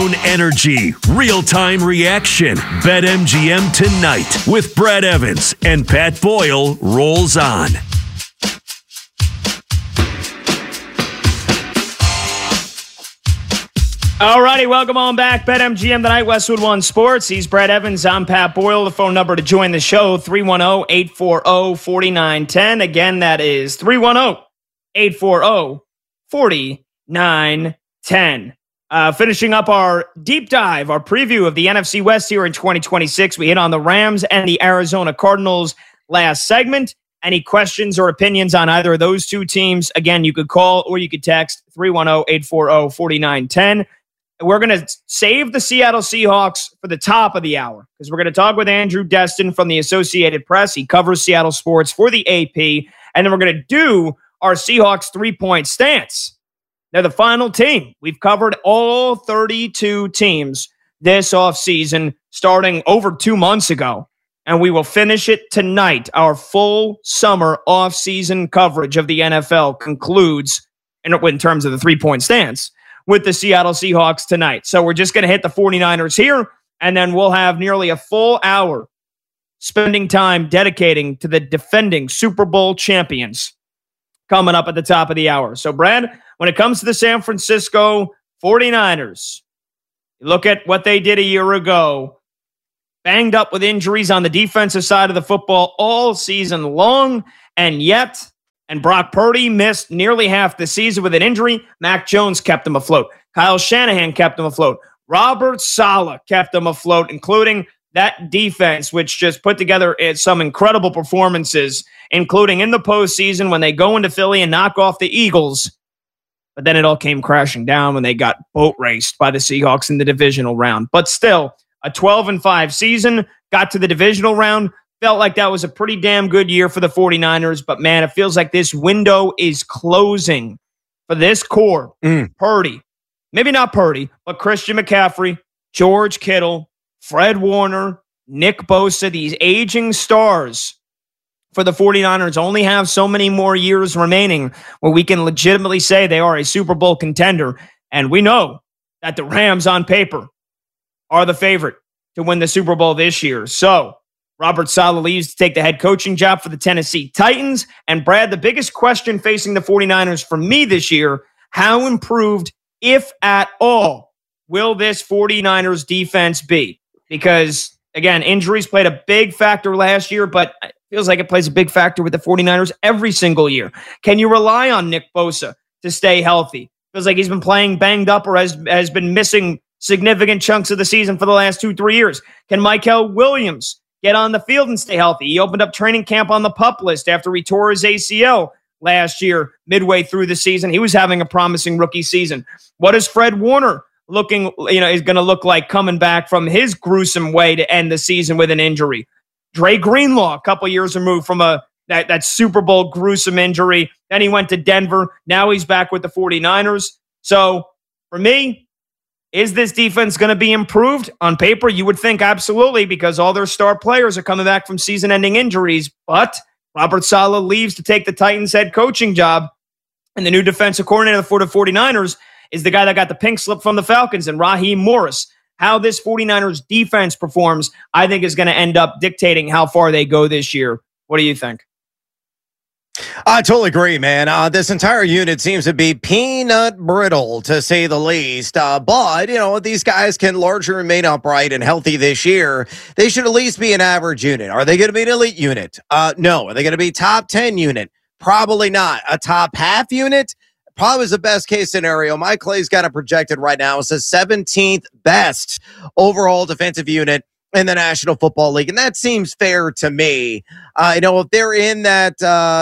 Energy, real-time reaction. BetMGM tonight with Brad Evans and Pat Boyle rolls on. Alrighty, welcome on back. BetMGM tonight, Westwood One Sports. He's Brad Evans. I'm Pat Boyle. The phone number to join the show, 310-840-4910. Again, that is 310-840-4910. Finishing up our deep dive, our preview of the NFC West here in 2026. We hit on the Rams and the Arizona Cardinals last segment. Any questions or opinions on either of those two teams? Again, you could call or you could text 310-840-4910. We're going to save the Seattle Seahawks for the top of the hour because we're going to talk with Andrew Destin from the Associated Press. He covers Seattle sports for the AP. And then we're going to do our Seahawks three-point stance. They're the final team. We've covered all 32 teams this offseason starting over 2 months ago. And we will finish it tonight. Our full summer offseason coverage of the NFL concludes, in terms of the three-point stance, with the Seattle Seahawks tonight. So we're just going to hit the 49ers here, and then we'll have nearly a full hour spending time dedicating to the defending Super Bowl champions coming up at the top of the hour. So, Brad, when it comes to the San Francisco 49ers, you look at what they did a year ago, banged up with injuries on the defensive side of the football all season long, and Brock Purdy missed nearly half the season with an injury. Mac Jones kept him afloat. Kyle Shanahan kept him afloat. Robert Saleh kept them afloat, including that defense, which just put together some incredible performances, including in the postseason when they go into Philly and knock off the Eagles. But then it all came crashing down when they got boat raced by the Seahawks in the divisional round. But still, a 12-5 season, got to the divisional round, felt like that was a pretty damn good year for the 49ers. But man, it feels like this window is closing for this core. Purdy. Maybe not Purdy, but Christian McCaffrey, George Kittle, Fred Warner, Nick Bosa, these aging stars for the 49ers only have so many more years remaining where we can legitimately say they are a Super Bowl contender. And we know that the Rams on paper are the favorite to win the Super Bowl this year. So Robert Saleh leaves to take the head coaching job for the Tennessee Titans. And Brad, the biggest question facing the 49ers for me this year, how improved, if at all, will this 49ers defense be? Because, again, injuries played a big factor last year, but it feels like it plays a big factor with the 49ers every single year. Can you rely on Nick Bosa to stay healthy? Feels like he's been playing banged up or has been missing significant chunks of the season for the last 2-3 years. Can Michael Williams get on the field and stay healthy? He opened up training camp on the PUP list after he tore his ACL last year, midway through the season. He was having a promising rookie season. What is Fred Warner is going to look like coming back from his gruesome way to end the season with an injury? Dre Greenlaw, a couple years removed from that Super Bowl gruesome injury. Then he went to Denver. Now he's back with the 49ers. So for me, is this defense going to be improved? On paper, you would think absolutely, because all their star players are coming back from season-ending injuries. But Robert Saleh leaves to take the Titans head coaching job, and the new defensive coordinator for the 49ers is the guy that got the pink slip from the Falcons, and Raheem Morris. How this 49ers defense performs, I think, is going to end up dictating how far they go this year. What do you think? I totally agree, man. This entire unit seems to be peanut brittle, to say the least. But, these guys can largely remain upright and healthy this year. They should at least be an average unit. Are they going to be an elite unit? No. Are they going to be top 10 unit? Probably not. A top half unit? Probably is the best case scenario. Mike Clay's got it projected right now as the 17th best overall defensive unit in the National Football League. And that seems fair to me. If they're in that,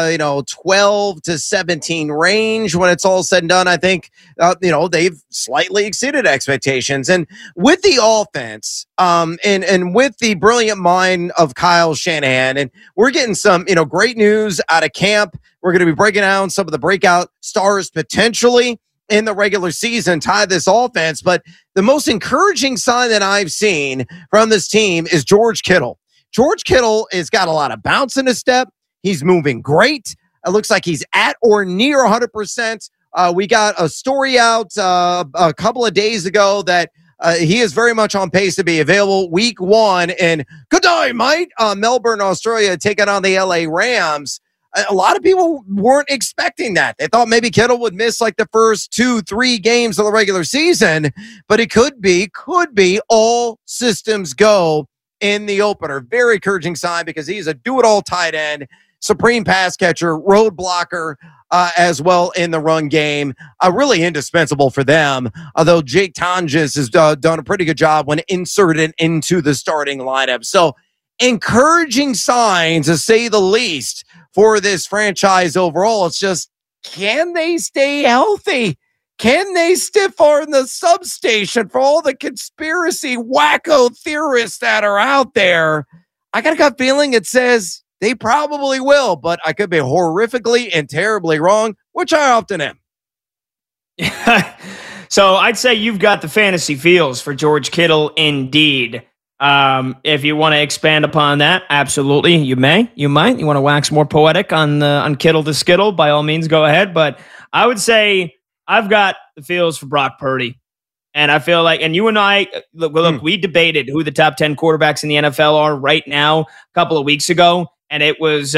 12 to 17 range when it's all said and done, I think, they've slightly exceeded expectations. And with the offense, and with the brilliant mind of Kyle Shanahan, and we're getting some, great news out of camp. We're going to be breaking down some of the breakout stars potentially in the regular season, tie this offense. But the most encouraging sign that I've seen from this team is George Kittle. George Kittle has got a lot of bounce in his step. He's moving great. It looks like he's at or near 100%. We got a story out a couple of days ago that he is very much on pace to be available week 1. And good day, mate. Melbourne, Australia, taking on the LA Rams. A lot of people weren't expecting that. They thought maybe Kittle would miss like the first 2-3 games of the regular season, but it could be all systems go in the opener. Very encouraging sign because he's a do-it-all tight end, supreme pass catcher, road blocker, as well in the run game. Really indispensable for them, although Jake Tonjes has done a pretty good job when inserted into the starting lineup. So encouraging signs, to say the least, for this franchise overall. It's just, can they stay healthy? Can they stiff arm the substation for all the conspiracy wacko theorists that are out there? I got a gut feeling it says they probably will, but I could be horrifically and terribly wrong, which I often am. So I'd say you've got the fantasy feels for George Kittle indeed. If you want to expand upon that, absolutely, you may. You might. You want to wax more poetic on Kittle to Skittle, by all means, go ahead. But I would say I've got the feels for Brock Purdy. And I feel like, and you and I, look, we debated who the top 10 quarterbacks in the NFL are right now a couple of weeks ago. And it was,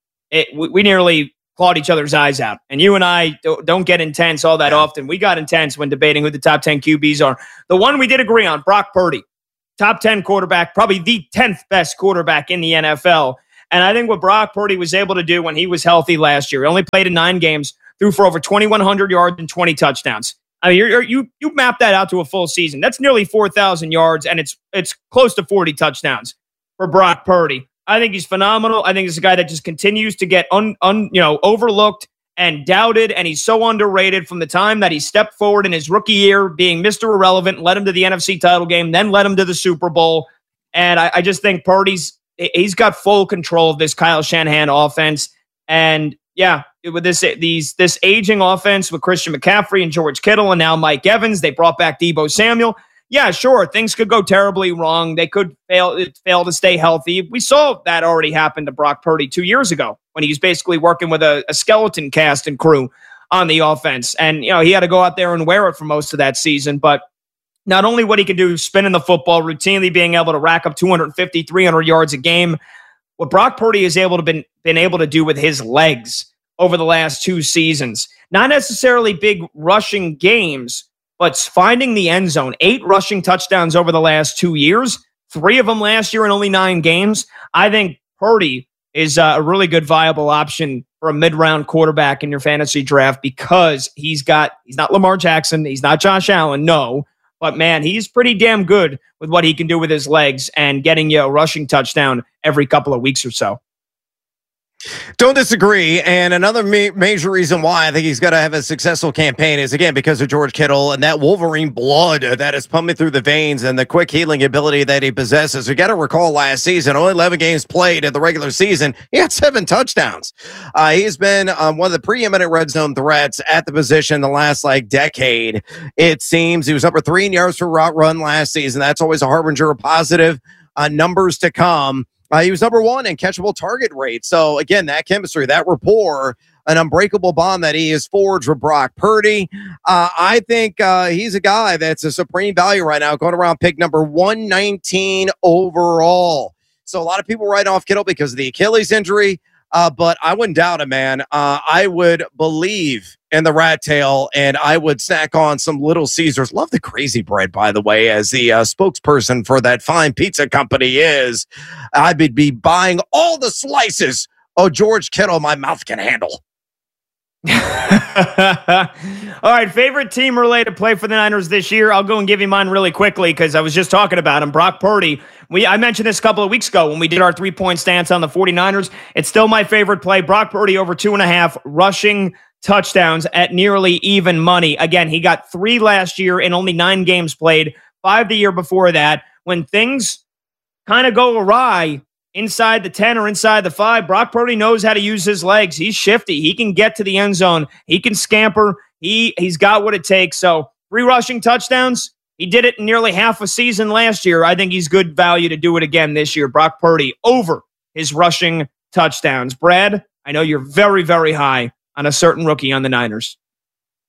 we nearly clawed each other's eyes out. And you and I don't get intense all that often. We got intense when debating who the top 10 QBs are. The one we did agree on, Brock Purdy. Top 10 quarterback, probably the 10th best quarterback in the NFL. And I think what Brock Purdy was able to do when he was healthy last year, he only played in 9 games, threw for over 2,100 yards and 20 touchdowns. I mean, you map that out to a full season. That's nearly 4,000 yards, and it's close to 40 touchdowns for Brock Purdy. I think he's phenomenal. I think he's a guy that just continues to get overlooked and doubted, and he's so underrated from the time that he stepped forward in his rookie year, being Mr. Irrelevant, led him to the NFC title game, then led him to the Super Bowl. And I just think he's got full control of this Kyle Shanahan offense. And yeah, with this aging offense with Christian McCaffrey and George Kittle and now Mike Evans, they brought back Deebo Samuel. Yeah, sure, things could go terribly wrong. They could fail to stay healthy. We saw that already happen to Brock Purdy 2 years ago when he was basically working with a skeleton cast and crew on the offense. And, he had to go out there and wear it for most of that season. But not only what he can do spinning the football, routinely being able to rack up 250, 300 yards a game, what Brock Purdy is been able to do with his legs over the last 2 seasons. Not necessarily big rushing games, but finding the end zone. 8 rushing touchdowns over the last 2 years, 3 of them last year in only 9 games. I think Purdy is a really good viable option for a mid-round quarterback in your fantasy draft because he's not Lamar Jackson, he's not Josh Allen, no, but man, he's pretty damn good with what he can do with his legs and getting you a rushing touchdown every couple of weeks or so. Don't disagree. And another major reason why I think he's got to have a successful campaign is, again, because of George Kittle and that Wolverine blood that is pumping through the veins and the quick healing ability that he possesses. We got to recall last season, only 11 games played in the regular season. He had 7 touchdowns. He's been one of the preeminent red zone threats at the position the last decade. It seems he was number 3 in yards per route run last season. That's always a harbinger of positive numbers to come. He was number 1 in catchable target rate. So, again, that chemistry, that rapport, an unbreakable bond that he has forged with Brock Purdy. I think he's a guy that's a supreme value right now, going around pick number 119 overall. So, a lot of people write off Kittle because of the Achilles injury, but I wouldn't doubt it, man. I would believe in the rat tail, and I would snack on some Little Caesars. Love the crazy bread, by the way, as the spokesperson for that fine pizza company is. I would be buying all the slices of George Kittle my mouth can handle. All right, favorite team-related play for the Niners this year. I'll go and give you mine really quickly because I was just talking about him. Brock Purdy. I mentioned this a couple of weeks ago when we did our 3-point stance on the 49ers. It's still my favorite play. Brock Purdy over 2.5 rushing touchdowns at nearly even money. Again, he got 3 last year in only 9 games played, 5 the year before that. When things kind of go awry inside the 10 or inside the 5, Brock Purdy knows how to use his legs. He's shifty. He can get to the end zone. He can scamper. He's got what it takes. So 3 rushing touchdowns. He did it in nearly half a season last year. I think he's good value to do it again this year. Brock Purdy over his rushing touchdowns. Brad, I know you're very, very high on a certain rookie on the Niners.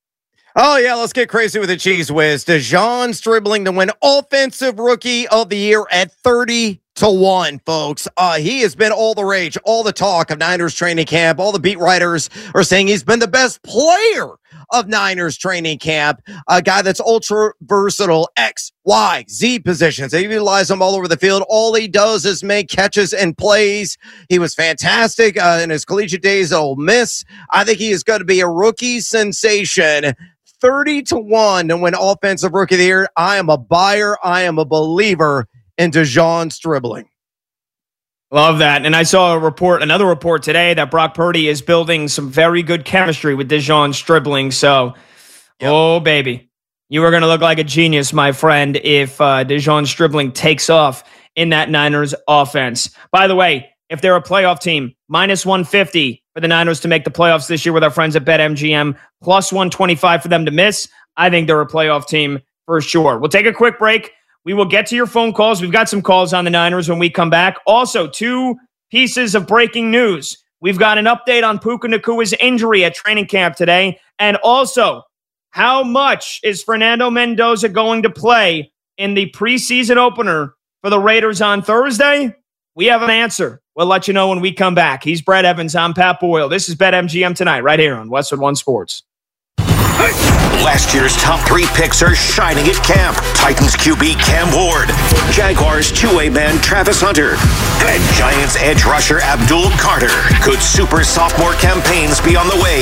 Oh, yeah, let's get crazy with the cheese whiz. DeJon Stribling to win Offensive Rookie of the Year at 30-1, folks. He has been all the rage, all the talk of Niners training camp. All the beat writers are saying he's been the best player of Niners training camp. A guy that's ultra versatile, X, Y, Z positions. They utilize him all over the field. All he does is make catches and plays. He was fantastic in his collegiate days at Ole Miss. I think he is going to be a rookie sensation. 30-1 to win Offensive Rookie of the Year. I am a buyer. I am a believer in DeJon Stribling. Love that. And I saw another report today that Brock Purdy is building some very good chemistry with DeJon Stribling. So, Oh, baby, you are going to look like a genius, my friend, if DeJon Stribling takes off in that Niners offense. By the way, if they're a playoff team, minus 150 for the Niners to make the playoffs this year with our friends at BetMGM, plus 125 for them to miss. I think they're a playoff team for sure. We'll take a quick break. We will get to your phone calls. We've got some calls on the Niners when we come back. Also, 2 pieces of breaking news. We've got an update on Puka Nacua's injury at training camp today. And also, how much is Fernando Mendoza going to play in the preseason opener for the Raiders on Thursday? We have an answer. We'll let you know when we come back. He's Brett Evans. I'm Pat Boyle. This is BetMGM Tonight right here on Westwood One Sports. Last year's top 3 picks are shining at camp. Titans QB Cam Ward, Jaguars two-way man Travis Hunter, and Giants edge rusher Abdul Carter. Could super sophomore campaigns be on the way